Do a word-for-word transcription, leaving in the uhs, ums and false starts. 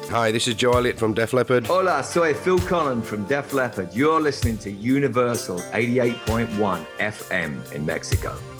Hi, this is Joe Elliott from Def Leppard. Hola, soy Phil Collen from Def Leppard. You're listening to Universal eighty-eight point one F M in Mexico.